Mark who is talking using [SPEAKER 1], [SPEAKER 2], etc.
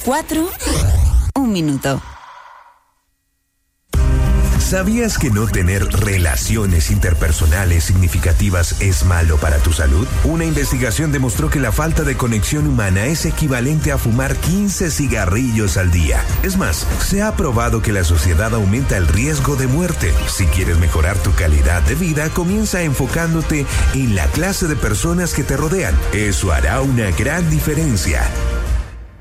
[SPEAKER 1] 4, 1 minuto.
[SPEAKER 2] ¿Sabías que no tener relaciones interpersonales significativas es malo para tu salud? Una investigación demostró que la falta de conexión humana es equivalente a fumar 15 cigarrillos al día. Es más, se ha probado que la sociedad aumenta el riesgo de muerte. Si quieres mejorar tu calidad de vida, comienza enfocándote en la clase de personas que te rodean. Eso hará una gran diferencia.